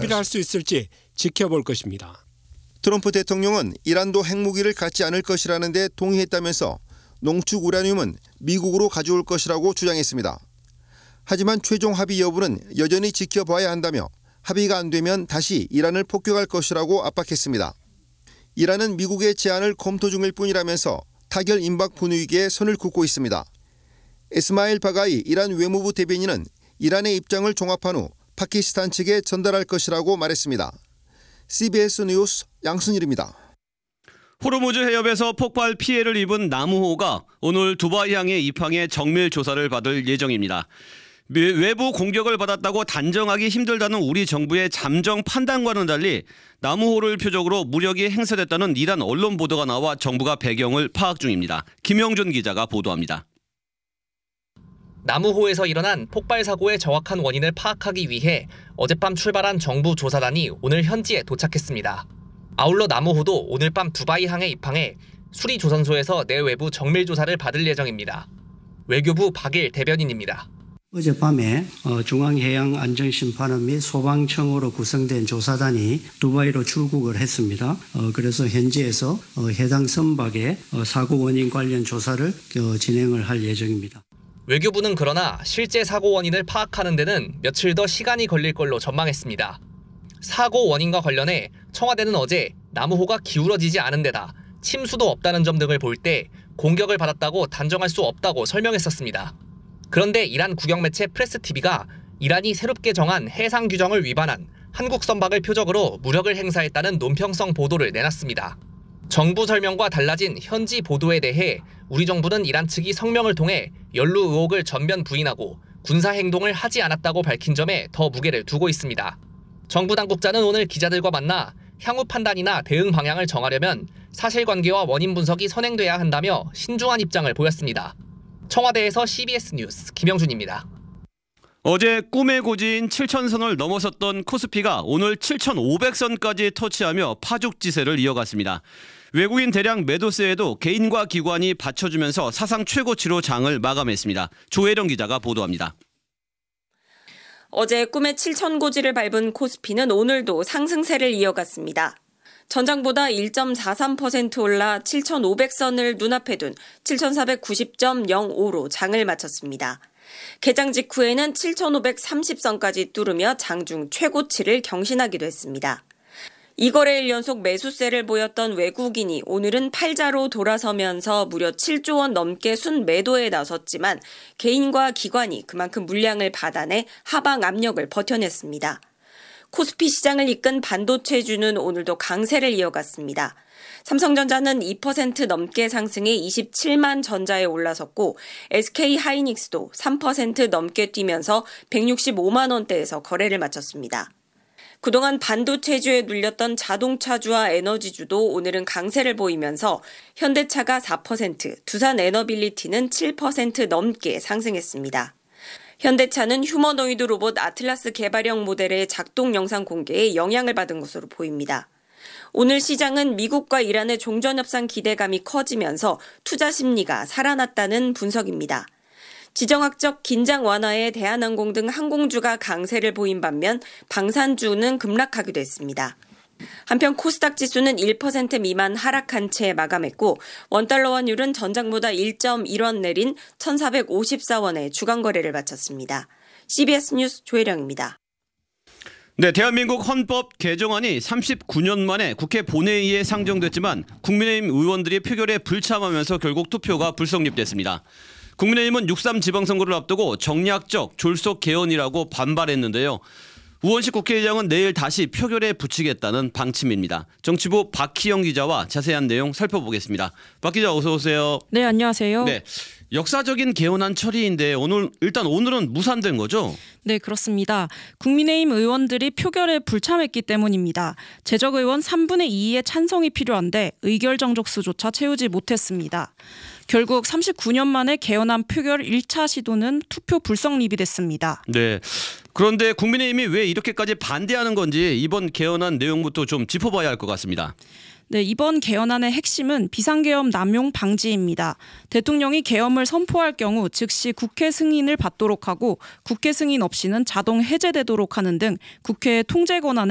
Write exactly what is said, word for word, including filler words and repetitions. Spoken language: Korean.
합의를 할 수 있을지 지켜볼 것입니다. 트럼프 대통령은 이란도 핵무기를 갖지 않을 것이라는 데 동의했다면서 농축 우라늄은 미국으로 가져올 것이라고 주장했습니다. 하지만 최종 합의 여부는 여전히 지켜봐야 한다며 합의가 안 되면 다시 이란을 폭격할 것이라고 압박했습니다. 이란은 미국의 제안을 검토 중일 뿐이라면서 타결 임박 분위기에 선을 긋고 있습니다. 에스마일 바가이 이란 외무부 대변인은 이란의 입장을 종합한 후 파키스탄 측에 전달할 것이라고 말했습니다. 씨비에스 뉴스 양순일입니다. 호르무즈 해협에서 폭발 피해를 입은 나무호가 오늘 두바이 항에 입항해 정밀 조사를 받을 예정입니다. 외부 공격을 받았다고 단정하기 힘들다는 우리 정부의 잠정 판단과는 달리 나무호를 표적으로 무력이 행사됐다는 이란 언론 보도가 나와 정부가 배경을 파악 중입니다. 김영준 기자가 보도합니다. 나무호에서 일어난 폭발 사고의 정확한 원인을 파악하기 위해 어젯밤 출발한 정부 조사단이 오늘 현지에 도착했습니다. 아울러 나무호도 오늘 밤 두바이 항에 입항해 수리조선소에서 내외부 정밀 조사를 받을 예정입니다. 외교부 박일 대변인입니다. 어젯밤에 중앙해양안전심판원 및 소방청으로 구성된 조사단이 두바이로 출국을 했습니다. 그래서 현지에서 해당 선박의 사고 원인 관련 조사를 진행을 할 예정입니다. 외교부는 그러나 실제 사고 원인을 파악하는 데는 며칠 더 시간이 걸릴 걸로 전망했습니다. 사고 원인과 관련해 청와대는 어제 나무호가 기울어지지 않은 데다 침수도 없다는 점 등을 볼 때 공격을 받았다고 단정할 수 없다고 설명했었습니다. 그런데 이란 국영매체 프레스티비가 이란이 새롭게 정한 해상 규정을 위반한 한국 선박을 표적으로 무력을 행사했다는 논평성 보도를 내놨습니다. 정부 설명과 달라진 현지 보도에 대해 우리 정부는 이란 측이 성명을 통해 연루 의혹을 전면 부인하고 군사 행동을 하지 않았다고 밝힌 점에 더 무게를 두고 있습니다. 정부 당국자는 오늘 기자들과 만나 향후 판단이나 대응 방향을 정하려면 사실관계와 원인 분석이 선행돼야 한다며 신중한 입장을 보였습니다. 청와대에서 씨비에스 뉴스 김영준입니다. 어제 꿈의 고지인 칠천선을 넘어섰던 코스피가 오늘 칠천오백 선까지 터치하며 파죽지세를 이어갔습니다. 외국인 대량 매도세에도 개인과 기관이 받쳐주면서 사상 최고치로 장을 마감했습니다. 조혜령 기자가 보도합니다. 어제 꿈의 칠천 고지를 밟은 코스피는 오늘도 상승세를 이어갔습니다. 전장보다 일 점 사삼 퍼센트 올라 칠천오백 선을 눈앞에 둔 칠천사백구십 점 영오로 장을 마쳤습니다. 개장 직후에는 칠천오백삼십 선까지 뚫으며 장중 최고치를 경신하기도 했습니다. 이 거래일 연속 매수세를 보였던 외국인이 오늘은 팔자로 돌아서면서 무려 칠조 원 넘게 순매도에 나섰지만 개인과 기관이 그만큼 물량을 받아내 하방 압력을 버텨냈습니다. 코스피 시장을 이끈 반도체주는 오늘도 강세를 이어갔습니다. 삼성전자는 이 퍼센트 넘게 상승해 이십칠만 전자에 올라섰고 에스케이하이닉스도 삼 퍼센트 넘게 뛰면서 백육십오만 원대에서 거래를 마쳤습니다. 그동안 반도체주에 눌렸던 자동차주와 에너지주도 오늘은 강세를 보이면서 현대차가 사 퍼센트, 두산에너빌리티는 칠 퍼센트 넘게 상승했습니다. 현대차는 휴머노이드 로봇 아틀라스 개발형 모델의 작동 영상 공개에 영향을 받은 것으로 보입니다. 오늘 시장은 미국과 이란의 종전협상 기대감이 커지면서 투자 심리가 살아났다는 분석입니다. 지정학적 긴장 완화에 대한항공 등 항공주가 강세를 보인 반면 방산주는 급락하기도 했습니다. 한편 코스닥 지수는 일 퍼센트 미만 하락한 채 마감했고 원달러 환율은 전장보다 일 점 일 원 내린 천사백오십사 원에 주간 거래를 마쳤습니다. 씨비에스 뉴스 조혜령입니다. 네, 대한민국 헌법 개정안이 삼십구 년 만에 국회 본회의에 상정됐지만 국민의힘 의원들이 표결에 불참하면서 결국 투표가 불성립됐습니다. 국민의힘은 육삼 지방선거를 앞두고 정략적 졸속 개헌이라고 반발했는데요. 우원식 국회의장은 내일 다시 표결에 붙이겠다는 방침입니다. 정치부 박희영 기자와 자세한 내용 살펴보겠습니다. 박 기자 어서 오세요. 네, 안녕하세요. 네, 역사적인 개헌안 처리인데 오늘 일단 오늘은 무산된 거죠? 네, 그렇습니다. 국민의힘 의원들이 표결에 불참했기 때문입니다. 재적의원 삼분의 이의 찬성이 필요한데 의결정족수조차 채우지 못했습니다. 결국 삼십구 년 만에 개헌안 표결 일 차 시도는 투표 불성립이 됐습니다. 네. 그런데 국민의힘이 왜 이렇게까지 반대하는 건지 이번 개헌안 내용부터 좀 짚어봐야 할 것 같습니다. 네, 이번 개헌안의 핵심은 비상계엄 남용 방지입니다. 대통령이 계엄을 선포할 경우 즉시 국회 승인을 받도록 하고 국회 승인 없이는 자동 해제되도록 하는 등 국회의 통제 권한을